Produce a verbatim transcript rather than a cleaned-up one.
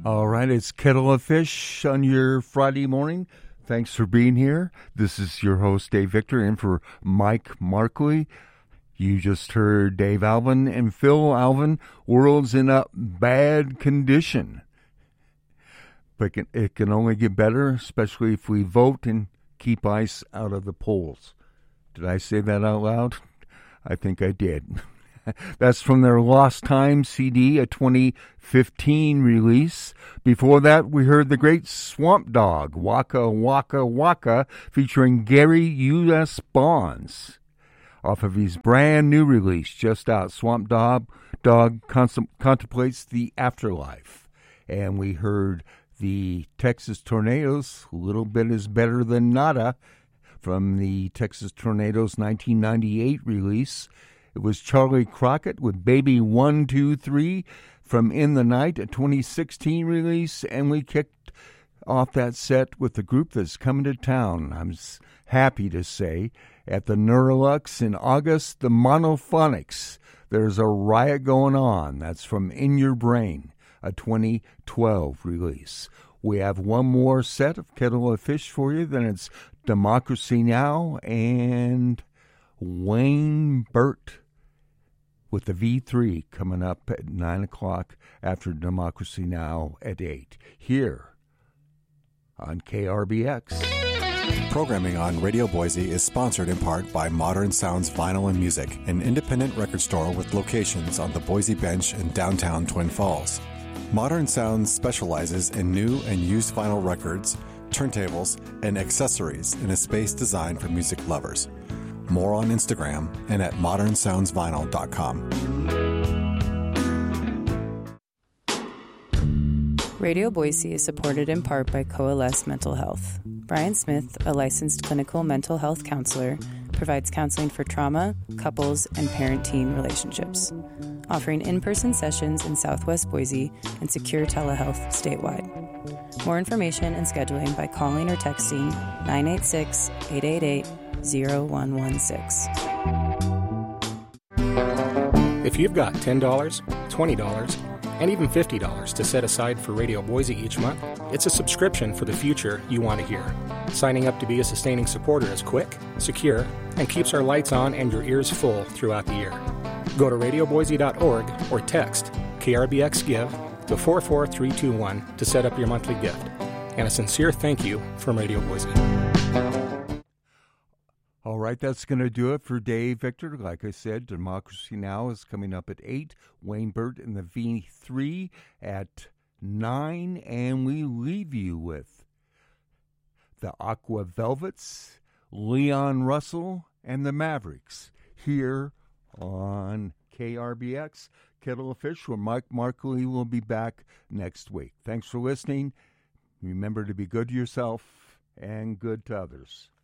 All right, it's Kettle of Fish on your Friday morning. Thanks for being here. This is your host, Dave Victor, in for Mike Markley. You just heard Dave Alvin and Phil Alvin, World's in a Bad Condition. But it can only get better, especially if we vote and keep ICE out of the polls. Did I say that out loud? I think I did. That's from their Lost Time C D, a twenty fifteen release. Before that, we heard the great Swamp Dogg, Waka Waka Waka, featuring Gary U S Bonds. Off of his brand new release, just out, Swamp Dogg, Dog contemplates the afterlife. And we heard the Texas Tornadoes, A Little Bit Is Better Than Nada, from the Texas Tornadoes nineteen ninety-eight release. It was Charlie Crockett with Baby one two three from In the Night, a twenty sixteen release, and we kicked off that set with the group that's coming to town, I'm happy to say, at the Neurolux in August, the Monophonics. There's a riot going on. That's from In Your Brain, a twenty twelve release. We have one more set of Kettle of Fish for you, then it's Democracy Now! And Wayne Burt with the V three coming up at nine o'clock after Democracy Now! At eight. Here on K R B X. Programming on Radio Boise is sponsored in part by Modern Sounds Vinyl and Music, an independent record store with locations on the Boise Bench in downtown Twin Falls. Modern Sounds specializes in new and used vinyl records, turntables, and accessories in a space designed for music lovers. More on Instagram and at modern sounds vinyl dot com. Radio Boise is supported in part by Coalesce Mental Health. Brian Smith, a licensed clinical mental health counselor, provides counseling for trauma, couples, and parent-teen relationships, offering in-person sessions in Southwest Boise and secure telehealth statewide. More information and scheduling by calling or texting nine eight six, eight eight eight, zero one one six. If you've got ten dollars, twenty dollars, and even fifty dollars to set aside for Radio Boise each month, it's a subscription for the future you want to hear. Signing up to be a sustaining supporter is quick, secure, and keeps our lights on and your ears full throughout the year. Go to radio boise dot org or text K R B X Give to four four three two one to set up your monthly gift. And a sincere thank you from Radio Boise. All right, that's going to do it for Dave Victor. Like I said, Democracy Now! Is coming up at eight. Wayne Burt and the V three at nine. And we leave you with the Aqua Velvets, Leon Russell, and the Mavericks here on K R B X. Kettle of Fish, where Mike Markley will be back next week. Thanks for listening. Remember to be good to yourself and good to others.